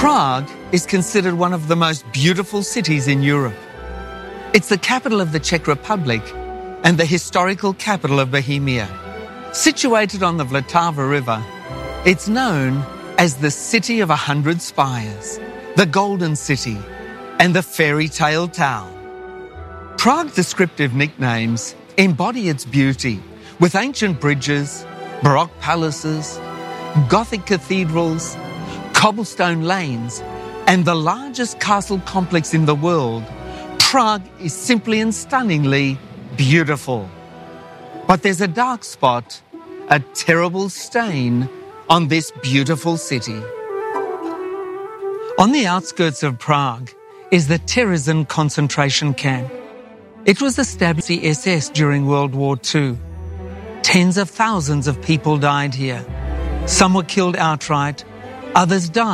Prague is considered one of the most beautiful cities in Europe. It's the capital of the Czech Republic and the historical capital of Bohemia. Situated on the Vltava River, it's known as the City of 100 Spires, the Golden City, and the Fairy Tale Town. Prague's descriptive nicknames embody its beauty, with ancient bridges, Baroque palaces, Gothic cathedrals, cobblestone lanes, and the largest castle complex in the world. Prague is simply and stunningly beautiful. But there's a dark spot, a terrible stain on this beautiful city. On the outskirts of Prague is the Terezín concentration camp. It was established by the SS during World War II. Tens of thousands of people died here. Some were killed outright, others died